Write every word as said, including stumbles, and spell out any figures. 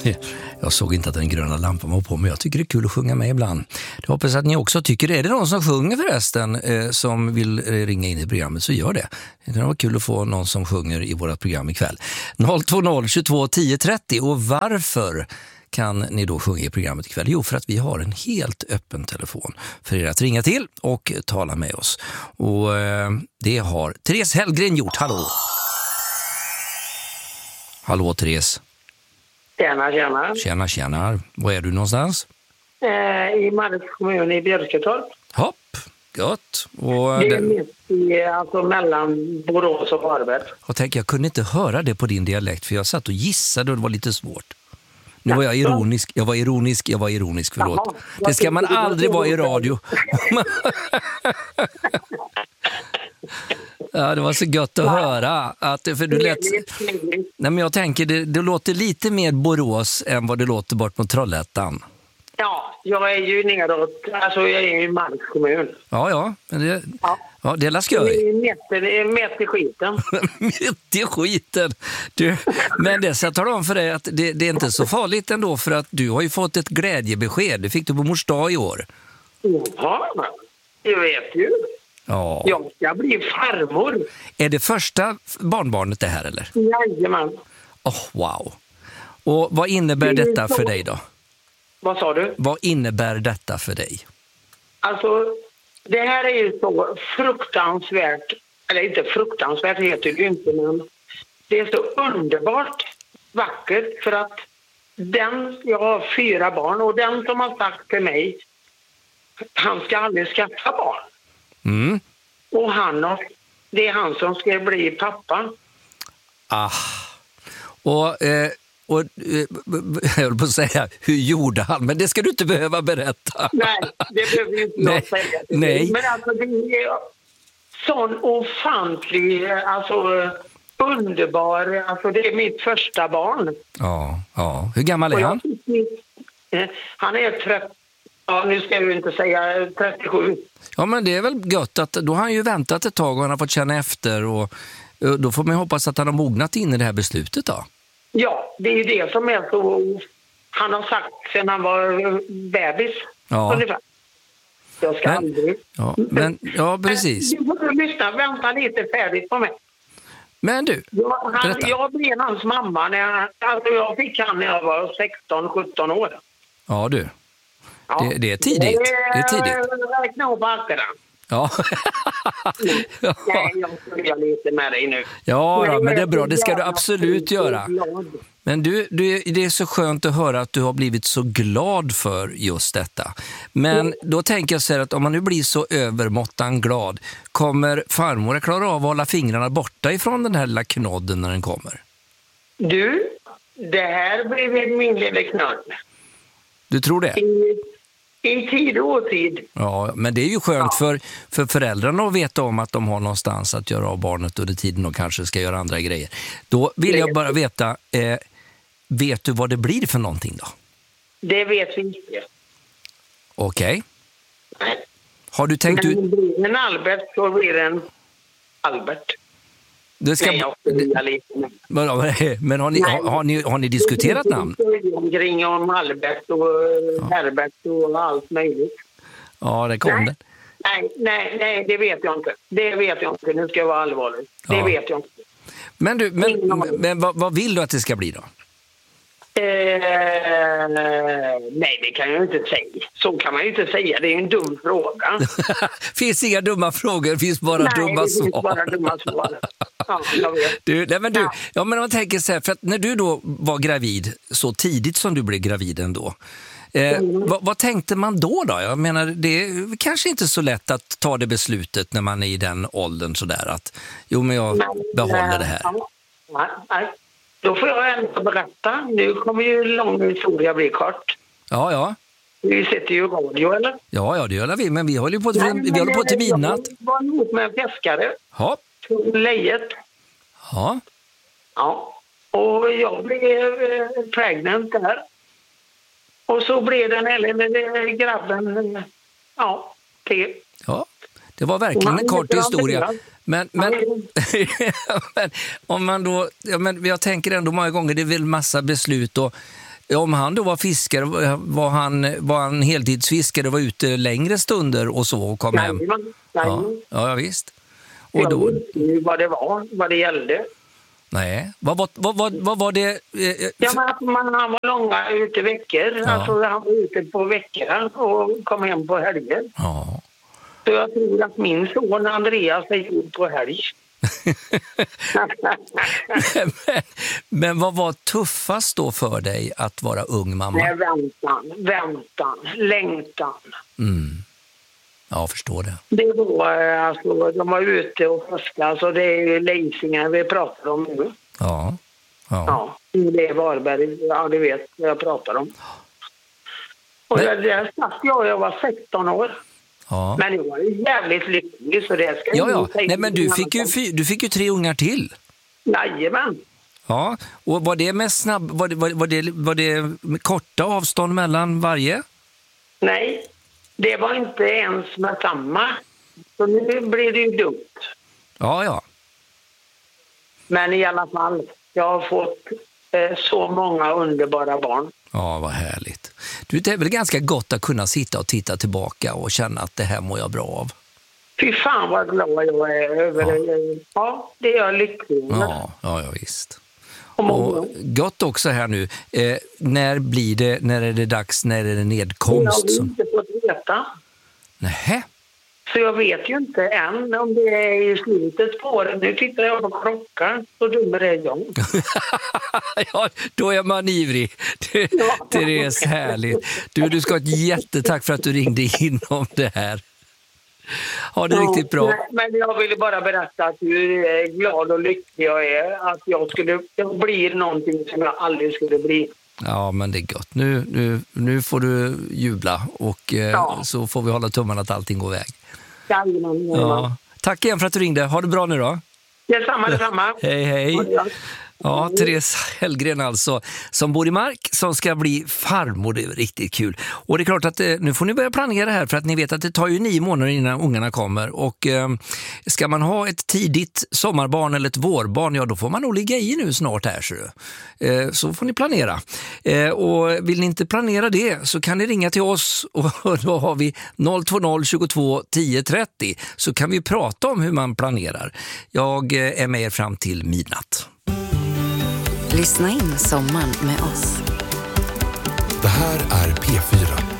Jag såg inte att den gröna lampan var på, men jag tycker det är kul att sjunga med ibland. Jag hoppas att ni också tycker det. Är det någon som sjunger förresten eh, som vill eh, ringa in i programmet, så gör det. Det kan vara kul att få någon som sjunger i vårt program ikväll. noll två noll tjugotvå tio trettio. Och varför kan ni då sjunga i programmet ikväll? Jo, för att vi har en helt öppen telefon för er att ringa till och tala med oss. Och eh, det har Therese Hellgren gjort. Hallå! Hallå Therese. Tjena, tjena. Tjena, tjena. Var är du någonstans? Eh, I Marks kommun i Björketorp. Hopp, gott. Och det är det... mitt i, alltså mellan Borås och Varberg. Jag tänker, jag kunde inte höra det på din dialekt, för jag satt och gissade och det var lite svårt. Nu var jag ironisk, jag var ironisk, jag var ironisk, förlåt. Jaha, det ska man aldrig vara i radio. Ja, det var så gött att höra. Att, för du lät... Nej, men jag tänker, det, det låter lite mer Borås än vad det låter bort mot Trollhättan. Ja, jag är ju neråt, alltså jag är i Marks kommun. Ja, ja, men det, ja. Ja, det är skoj. Det är mätt i skiten. Mätt i skiten. Du, men det ska jag tala om för dig att det, det är inte så farligt ändå, för att du har ju fått ett glädjebesked. Det fick du på mors dag i år. Ja, jag vet ju. Ja. Jag ska bli farmor. Är det första barnbarnet det här, eller? Jajamän. Oh, wow. Och vad innebär det detta så... för dig då? Vad sa du? Vad innebär detta för dig? Alltså, det här är ju så fruktansvärt, eller inte fruktansvärt heter det inte, men det är så underbart vackert, för att den, jag har fyra barn, och den som har sagt till mig, han ska aldrig skaffa barn. Mm. Och han har, det är han som ska bli pappa. Ah. Och, eh, och eh, jag höll på att säga, hur gjorde han? Men det ska du inte behöva berätta. Nej, det behöver inte jag säga. Nej. Men alltså det är sån ofantlig, alltså underbar, alltså det är mitt första barn. Ja, ja. Hur gammal är han? Han är trettio. Ja, nu ska jag ju inte säga trettiosju. Ja, men det är väl gött att då har han ju väntat ett tag och han har fått känna efter, och då får man hoppas att han har mognat in i det här beslutet då. Ja, det är ju det som är så, han har sagt sedan han var bebis. Ja. Ungefär. Jag ska men, aldrig. Ja, men, ja, precis. Men, du får lyssna, vänta lite färdigt på mig. Men du, jag, han, jag blev hans mamma när jag, alltså jag fick han när jag var sexton sjutton år. Ja, du. Ja. Det, det är tidigt. Det är tidigt. Räkna upp akterna. Ja. ja. Nej, jag skojar lite med dig nu. Ja, då, men det är bra. Det ska du absolut göra. Men du, du, det är så skönt att höra att du har blivit så glad för just detta. Men då tänker jag så här att om man nu blir så övermåttan glad, kommer farmor att klara av att hålla fingrarna borta ifrån den här lilla knodden när den kommer? Du, det här blir min lilla knodd. Du tror det? I, i tid och otid. Ja, men det är ju skönt ja. för, för föräldrarna att veta om att de har någonstans att göra av barnet under tiden och kanske ska göra andra grejer. Då vill jag bara veta, eh, vet du vad det blir för någonting då? Det vet vi inte. Okej. Okay. Nej. Har du tänkt men ut... Men blir det en Albert så blir det en Albert. Det ska... Nej, jag får lite. Men har ni, har, har, ni, har ni diskuterat namn? Omkring om Albert och ja. Herbert och allt möjligt. Ja, det kom nej. det. Nej, nej, nej, det vet jag inte. Det vet jag inte. Nu ska jag vara allvarlig. Det ja. vet jag inte. Men du, men, men vad, vad vill du att det ska bli då? Eh, nej, det kan jag inte säga. Så kan man ju inte säga. Det är ju en dum fråga. Finns inga dumma frågor, det finns bara nej, dumma det svar. finns bara dumma svar. Ja, jag vet. Du, nej, men du, ja. ja, men man tänker så här, för att när du då var gravid, så tidigt som du blev gravid ändå, eh, mm. vad, vad tänkte man då då? Jag menar, det är kanske inte så lätt att ta det beslutet när man är i den åldern sådär att, jo men jag men, behåller det här. Nej, nej. Då får jag ändå berätta. Nu kommer ju lång historia bli kort. Ja, ja. Vi sitter ju i radio, eller? Ja, ja, det gör vi. Men vi håller på, Nej, vi håller på till midnatt. Jag var ihop med en fiskare. Ja. Lejet. Ja. Ja. Och jag blev eh, pregnant där. Och så blev den eller grabben, ja, till. Ja, det var verkligen en kort historia. Men, men, men om man då, ja, men jag tänker ändå många gånger, det är väl massa beslut och Om han då var fiskare, var han, var han heltidsfiskare och var ute längre stunder och så och kom hem? Nej, ja, ja, visst. Och jag då... visste ju vad det var, vad det gällde. Nej, vad, vad, vad, vad, vad var det? Eh, ja, men att man, han var långa ute veckor. Ja. Alltså han var ute på veckorna och kom hem på helger. Ja. Så jag tror att min son Andreas är gjord på helg. men, men vad var tuffast då för dig att vara ung mamma? Nej, väntan, väntan, längtan. Mm. Ja, jag förstår det. Det var alltså, de var ute och fiskade, så det är ju Leisingar vi pratar om nu. Ja. Ja. Ja, det är Varberg, ja du vet vad jag pratar om. Och men... där satt jag, jag var sexton år. Ja. Men jag var ju jävligt lycklig så det ska ja, ja. Nej, men du fick, ju, du fick ju tre ungar till. Jajamän. Ja, och var det med snabb, var det, var, var det, var det med korta avstånd mellan varje? Nej, det var inte ens med samma. Så nu blir det ju dumt. Ja, ja. Men i alla fall, jag har fått eh, så många underbara barn. Ja, vad härligt. Du, det är väl ganska gott att kunna sitta och titta tillbaka och känna att det här mår jag bra av. Fy fan vad glad jag är över ja. det. Ja, det är jag lycklig med. Ja, ja, ja visst. Och gott också här nu. Eh, när blir det, när är det dags, när är det nedkomst? Jag har inte fått veta. Nähä. Så jag vet ju inte än om det är i slutet på året. Nu tittar jag på klockan, så dum är jag. Ja, då är man ivrig. Det, ja. Therese, härligt. Du, du ska ha ett jättetack för att du ringde in om det här. Ha det ja, riktigt bra. Men jag ville bara berätta att hur glad och lycklig jag är. Att jag skulle jag blir någonting som jag aldrig skulle bli. Ja, men det är gott. Nu, nu, nu får du jubla och eh, ja. Så får vi hålla tummarna att allting går väg. Jajamän, jajamän. Ja. Tack igen för att du ringde. Ha det bra nu då. Detsamma, detsamma. Hej, hej. Ja, Therese Hellgren alltså, som bor i Mark, som ska bli farmor. Det är riktigt kul. Och det är klart att eh, nu får ni börja planera här, för att ni vet att det tar ju nio månader innan ungarna kommer. Och eh, ska man ha ett tidigt sommarbarn eller ett vårbarn, ja då får man nog ligga i nu snart här. Så, eh, så får ni planera. Eh, och vill ni inte planera det så kan ni ringa till oss, och då har vi noll två noll tjugotvå tio trettio, så kan vi prata om hur man planerar. Jag eh, är med er fram till midnatt. Lyssna in sommaren med oss. Det här är P fyra.